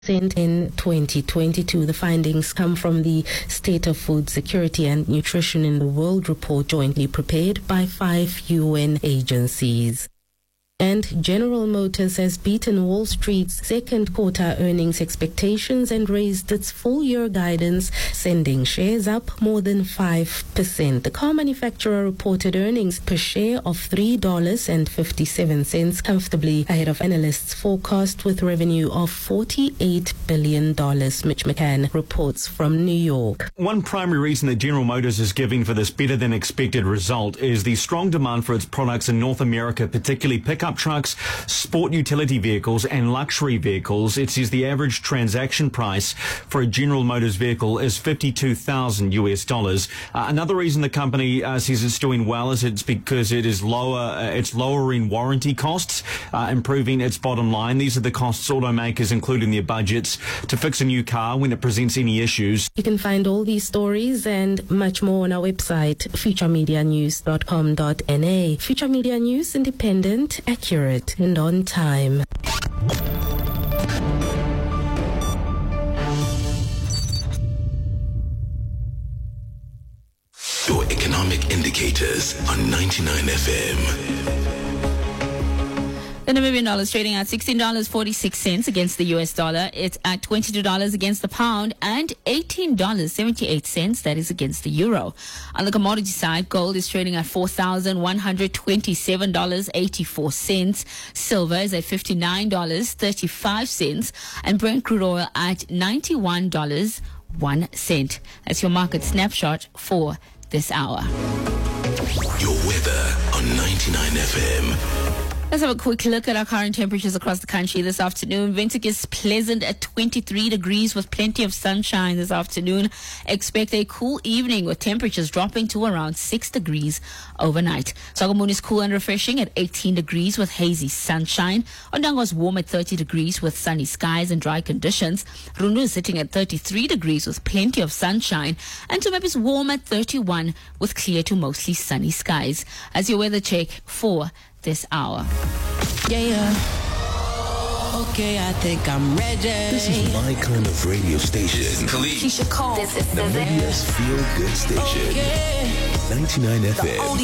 in 2022. The findings come from the State of Food Security and Nutrition in the World report jointly prepared by 5 UN agencies. And General Motors has beaten Wall Street's second quarter earnings expectations and raised its full-year guidance, sending shares up more than 5%. The car manufacturer reported earnings per share of $3.57, comfortably ahead of analysts' forecast, with revenue of $48 billion. Mitch McCann reports from New York. One primary reason that General Motors is giving for this better-than-expected result is the strong demand for its products in North America, particularly pickup trucks, sport utility vehicles and luxury vehicles. It says the average transaction price for a General Motors vehicle is $52,000. Another reason the company says it's doing well is it's because it's lowering warranty costs, improving its bottom line. These are the costs automakers include in their budgets to fix a new car when it presents any issues. You can find all these stories and much more on our website, futuremedianews.com.na. Future Media News, independent, accurate and on time. Your economic indicators on 99 FM. The Namibian dollar is trading at $16.46 against the US dollar. It's at $22 against the pound and $18.78, that is against the euro. On the commodity side, gold is trading at $4,127.84. Silver is at $59.35 and Brent crude oil at $91.01. That's your market snapshot for this hour. Your weather on 99 FM. Let's have a quick look at our current temperatures across the country this afternoon. Windhoek is pleasant at 23 degrees with plenty of sunshine this afternoon. Expect a cool evening with temperatures dropping to around 6 degrees overnight. Sagamun is cool and refreshing at 18 degrees with hazy sunshine. Ondango is warm at 30 degrees with sunny skies and dry conditions. Rundu is sitting at 33 degrees with plenty of sunshine. And Tumep is warm at 31 with clear to mostly sunny skies. As your weather check for this hour. Yeah. Okay, I think I'm ready. This is my kind of radio station. Keisha Cole. Namibia's feel good station. Okay. 99 FM.